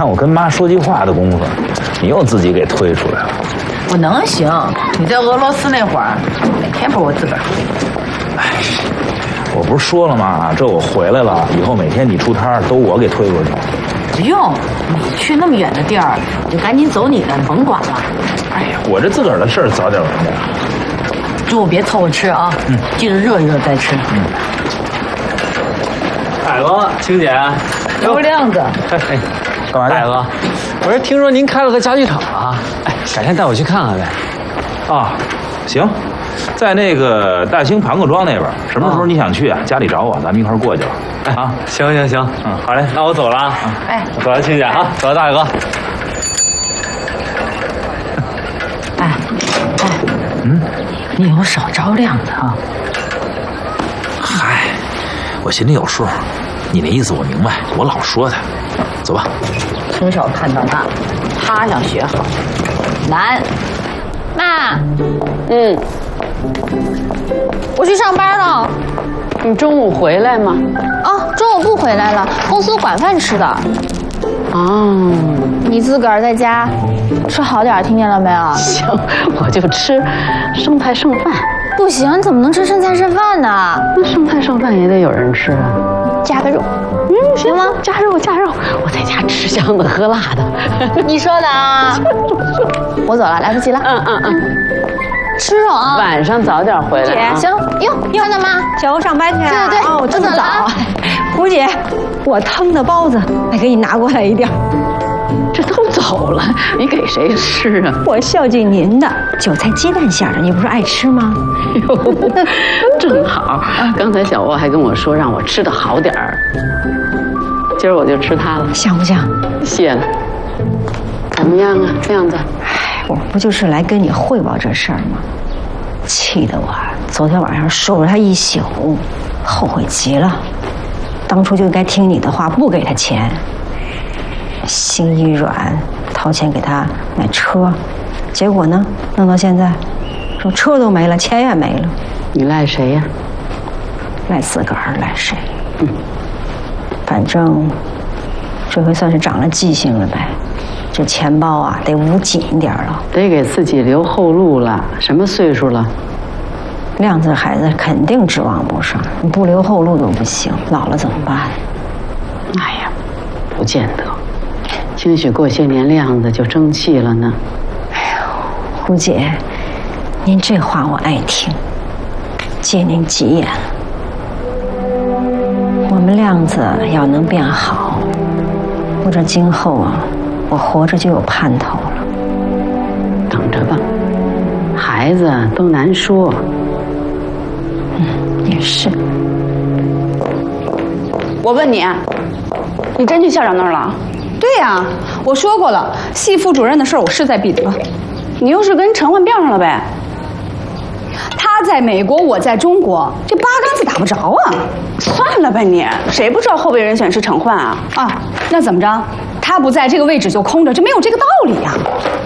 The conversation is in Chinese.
让我跟妈说句话的功夫，你又自己给推出来了。 我能行？你在俄罗斯那会儿，每天不是我自个儿。 哎，我不是说了吗？这我回来了，以后每天你出摊都我给推过去。 不用，你去那么远的地儿，你就赶紧走你的，甭管了。 哎呀，我这自个儿的事儿早点完点。 中午别凑合吃啊，记得热一热再吃。 大哥，青姐， 周亮子， 哎， 干嘛去？ 大哥，我是听说您开了个家具厂啊，哎，改天带我去看看呗。 啊，行，在那个大兴盘古庄那边，什么时候你想去啊？家里找我，咱们一块儿过去了。 哎啊，行行行，好嘞，那我走了啊。 哎， 我走了，青姐啊，走了，大哥。 哎，你以后少招亮子啊。 嗨，我心里有数，你那意思我明白，我老说他。走吧。 从小看到大，他想学好，难。 妈，我去上班了。 你中午回来吗？ 哦，中午不回来了，公司管饭吃的。 哦， 你自个儿在家吃好点，听见了没有？ 行，我就吃剩菜剩饭。 不行，你怎么能吃剩菜剩饭呢？ 那剩菜剩饭也得有人吃啊。 加个肉， 行吗？加肉加肉，我在家吃香的喝辣的。 你说的啊。我走了，来不及了。吃肉啊！ 晚上早点回来啊。 行，哟，看到吗？ 小欧上班去啊？ 对， 哦，这么早。胡姐，我腾的包子，再给你拿过来一点。 这都走了，你给谁吃啊？ 我孝敬您的韭菜鸡蛋馅的，你不是爱吃吗？ 哟，正好，刚才小欧还跟我说让我吃的好点儿，今儿我就吃它了， 香不香？ 谢了。怎么样啊，亮子？ 哎，我不就是来跟你汇报这事儿吗？气得我昨天晚上守着他一宿，后悔极了。当初就该听你的话，不给他钱。心一软，掏钱给他买车，结果呢，弄到现在，说车都没了，钱也没了。 你赖谁呀？ 赖自个儿，赖谁？反正这回算是长了记性了呗。这钱包啊，得捂紧点了， 得给自己留后路了。什么岁数了？ 亮子孩子肯定指望不上，你不留后路都不行。老了怎么办？ 哎呀，不见得。兴许过些年亮子就争气了呢。 哎呦，胡姐，您这话我爱听，借您吉言。我们亮子要能变好，不知今后啊，我活着就有盼头了。 等着吧，孩子都难说。 也是。 我问你，你真去校长那儿了？ 对呀，我说过了，系副主任的事儿我势在必得。 你又是跟陈焕杠上了呗？ 他在美国，我在中国，这八竿子打不着啊！ 算了吧你，谁不知道后备人选是陈焕啊？ 啊，那怎么着？他不在这个位置就空着，这没有这个道理呀。